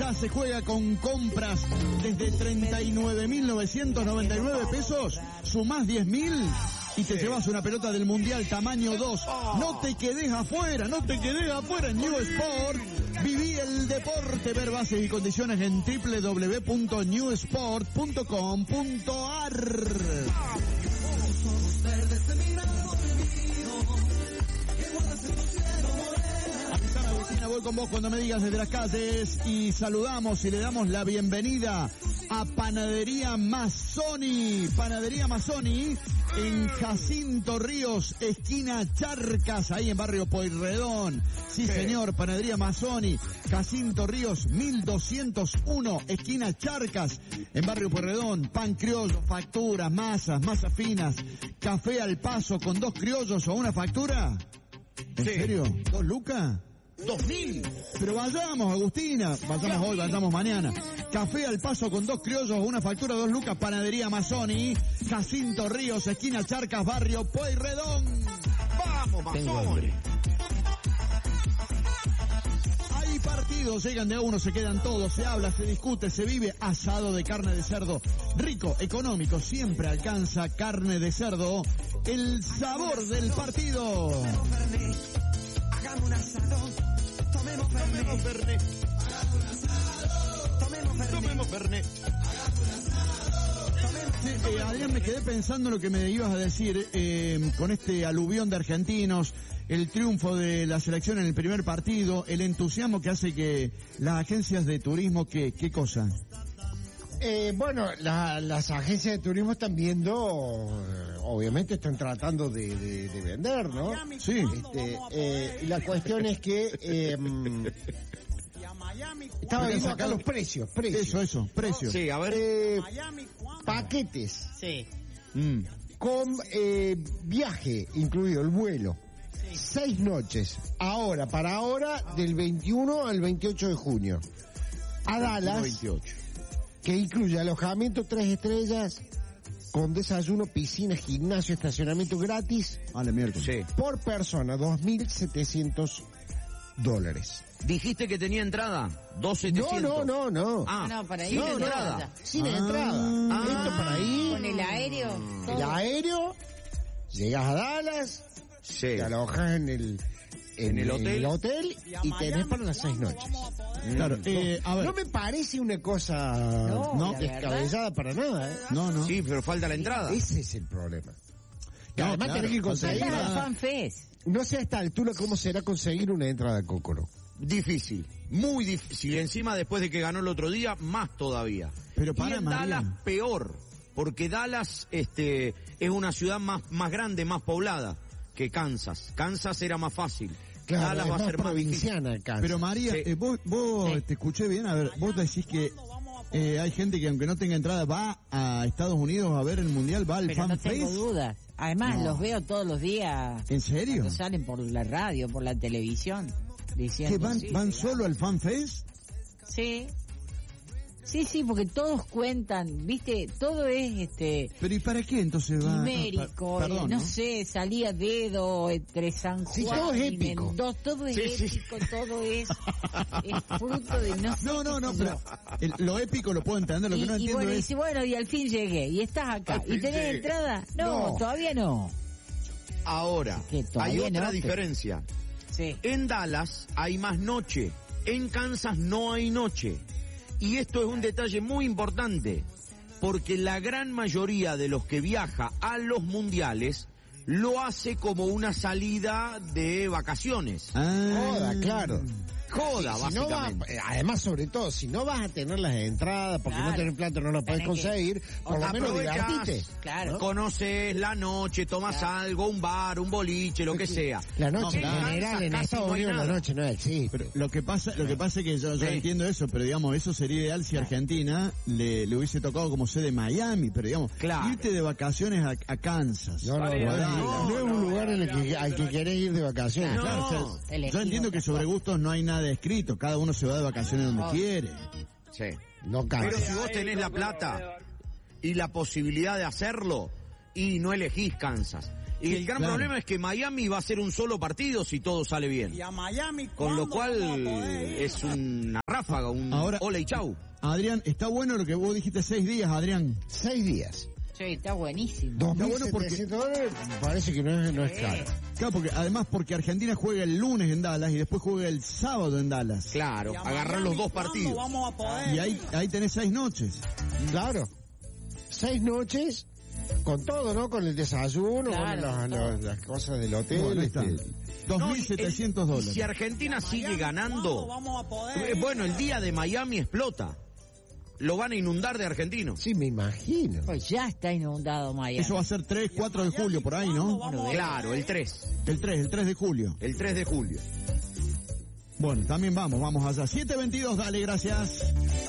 Ya se juega con compras desde 39.999 pesos, sumás 10.000 y te llevas una pelota del Mundial tamaño 2. No te quedes afuera en New Sport. Viví el deporte, ver bases y condiciones en www.newsport.com.ar. Avísame, Agustina, voy con vos cuando me digas desde las calles y saludamos y le damos la bienvenida a Panadería Mazzoni. Panadería Mazzoni en Jacinto Ríos, esquina Charcas, ahí en barrio Pueyrredón. Sí, señor, Panadería Mazzoni, Jacinto Ríos, 1201, esquina Charcas, en barrio Pueyrredón. Pan criollo, facturas, masas finas, café al paso con 2 criollos o una factura. ¿En serio? ¿2 lucas? 2.000. Pero vayamos, Agustina. Vayamos hoy, vayamos mañana. Café al paso con 2 criollos, una factura, 2 lucas. Panadería Mazzoni, Jacinto Ríos, esquina Charcas, barrio Pueyrredón. Vamos, Mazzoni. Hay partidos, llegan de a uno, se quedan todos, se habla, se discute, se vive. Asado de carne de cerdo, rico, económico, siempre alcanza. Carne de cerdo, el sabor del partido. Hagamos un asado, tomemos Fernet. Tomemos Fernet. Sí, Adrián, me quedé pensando lo que me ibas a decir con este aluvión de argentinos, el triunfo de la selección en el primer partido, el entusiasmo que hace que las agencias de turismo, ¿qué cosa? Bueno, las agencias de turismo están viendo, obviamente están tratando de vender, ¿no? Sí. La cuestión es que estaba viendo acá los precios. Eso, precios. Sí, a ver. Paquetes. Sí. Con viaje incluido, el vuelo. 6 noches. Para ahora, del 21 al 28 de junio. A Dallas. 28. Que incluye alojamiento 3 estrellas, con desayuno, piscina, gimnasio, estacionamiento gratis. Vale, miércoles. Sí. Por persona, $2.700. ¿Dijiste que tenía entrada? 2.700. No. Ah, No, para ir sin no, entrada. no. Sin entrada. Esto para ir. Con el aéreo. El todo. aéreo, llegas a Dallas, Sí. te alojas en el hotel y tenés para las 6 noches. Claro, a ver. No me parece una cosa No, la descabellada para nada, ¿eh? No. Sí, pero falta la entrada. Ese es el problema. Que No, además claro, tenés que conseguir. Claro, Nada. FanFest. No sé a esta altura cómo será conseguir una entrada a Cocoro. Difícil, muy difícil. Y encima después de que ganó el otro día, más todavía. Pero y para, en María. Dallas peor, porque Dallas es una ciudad más grande, más poblada que Kansas. Kansas era más fácil. Claro, Dallas es va a más ser más difícil. provinciana acá. Pero María, Sí. vos Sí. te escuché bien, a ver, vos decís que hay gente que aunque no tenga entrada va a Estados Unidos a ver el Mundial, va al Pero no Fan tengo Fest. dudas. Además, No. los veo todos los días. ¿En serio? Cuando salen por la radio, por la televisión. Diciendo, ¿Que van sí, solo al Fan Fest? Sí. Sí, porque todos cuentan, viste, todo es Pero ¿y para qué entonces va? quimérico, Perdón, no ¿no? sé, salía dedo entre San Juan Sí, todo es y épico. Mendoza, todo es Sí. épico, todo es fruto de no sé No, qué pero lo épico lo puedo entender, lo que no y entiendo bueno, es... dice, bueno, y al fin llegué, y estás acá, Al y fin tenés llegué. entrada, no, todavía no. Ahora, Que todavía hay otra no, diferencia. Sí. En Dallas hay más noche, en Kansas no hay noche. Y esto es un detalle muy importante, porque la gran mayoría de los que viaja a los mundiales lo hace como una salida de vacaciones. Joda, claro. Joda, Si no básicamente. además, sobre todo, si no vas a tener las entradas, porque Claro. no tenés plata, no las podés Tenés que- conseguir, por lo menos Aprovechás, divertite. Claro. Conoces la noche, tomas algo, un bar, un boliche, lo que sea. La noche No, en claro. general en Casi Estados no hay Unidos la nada. noche no existe. Pero lo que pasa es que yo Sí. entiendo eso, pero digamos, eso sería ideal si Argentina le hubiese tocado como sede Miami, pero digamos, Claro. irte de vacaciones a Kansas. No, o a Dallas. no es un lugar en el que al que querés ir de vacaciones. No. Claro, o sea, Elegí yo entiendo que sobre gustos no hay nada escrito, cada uno se va de vacaciones donde quiere. Sí. No Pero cansa. si vos tenés la plata y la posibilidad de hacerlo, y no elegís Kansas. Y el gran claro. problema es que Miami va a ser un solo partido si todo sale bien. Y a Miami, Con lo ¿cuándo cual vamos a poder ir? es una ráfaga, un Ahora- hola y chau. Adrián, está bueno lo que vos dijiste, 6 días, Adrián. 6 días. Sí, está buenísimo. $2.700 parece que no es caro. Claro, porque Argentina juega el lunes en Dallas y después juega el sábado en Dallas. Claro, Y a agarrar Miami, los dos ¿cuándo partidos. vamos a poder Y ahí tenés 6 noches. Claro. 6 noches con todo, ¿no? Con el desayuno, Claro, con todo. las cosas del hotel. Bueno, ahí está. No, y $2.700. si Argentina sigue ¿Cuándo ganando, vamos a poder ir? bueno, el día de Miami explota. Lo van a inundar de argentinos. Sí, me imagino. Pues ya está inundado Miami. Eso va a ser 3, 4 de julio, por ahí, ¿no? ¿Cuándo Claro, el 3. El 3 de julio. El 3 de julio. Bueno, también vamos allá. 7:22, dale, gracias.